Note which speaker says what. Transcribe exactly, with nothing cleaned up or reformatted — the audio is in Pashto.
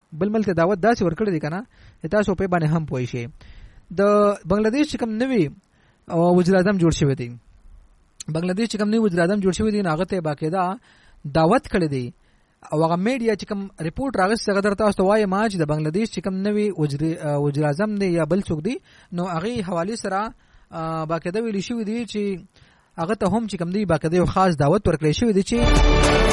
Speaker 1: بل ملک دعوت داسې ورکړی دی کنه تاسو په باندې هم پوي شي. د بنگلاديش کوم نوی وزیر اعظم جوړ شوی دی بنگلاديش کوم نوی وزیر اعظم جوړ شوی دی هغه ته باقاعده دعوت کړی دی او هغه میډیا چې کوم ریپورت راغست هغه درته تاسو وایي ما چې د بنگلاديش کوم نوی وزیر وزیر اعظم دی یا بل څوک دی نو هغه حواله سره باقاعده ویل شوی دی چې هغه ته هم چې کوم دی باقاعده یو خاص دعوت ورکړی شوی دی چې